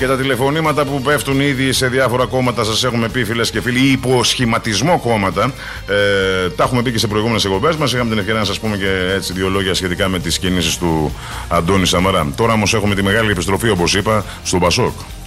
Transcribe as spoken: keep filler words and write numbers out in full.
Και τα τηλεφωνήματα που πέφτουν ήδη σε διάφορα κόμματα, σας έχουμε πει, φίλες και φίλοι, υποσχηματισμό κόμματα. Ε, τα έχουμε πει και σε προηγούμενες εκπομπές μας. Είχαμε την ευκαιρία να σας πούμε και έτσι δύο λόγια σχετικά με τις κινήσεις του Αντώνη Σαμαρά. Τώρα όμως έχουμε τη μεγάλη επιστροφή, όπως είπα, στον Πασόκ.